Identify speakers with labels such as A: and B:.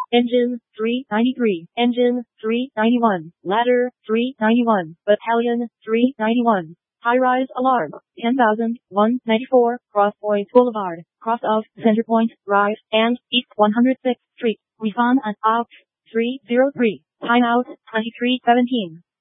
A: Engine 393, Engine 391, Ladder 391, Battalion 391. High-rise alarm, 10,194, Crosspoint Boulevard, cross of Centerpoint Drive, and East 106th Street. Refund and out 303. Timeout 2317.